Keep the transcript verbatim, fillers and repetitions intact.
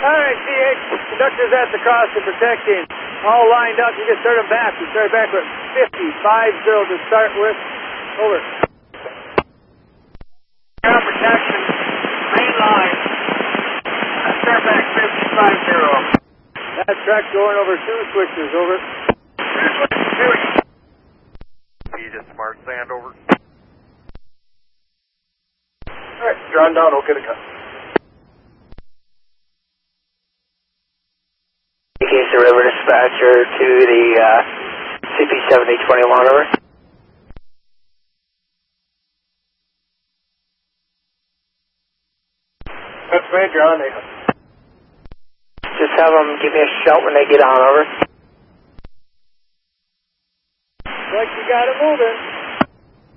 right, C H, conductor's at the cross to protect him. All lined up, you can start him back. You start back with fifty, five zero to start with. Over. Ground protection, main line. Start back fifty, five zero. That track's going over two switches, over. Two switches, two. You just smart sand, over. Alright, drawn down, okay to cut. Case River dispatcher to the uh, C P seventy twenty-one, over. That's Ranger on, Nathan. Just have them give me a shout when they get on, over. Like you got it moving.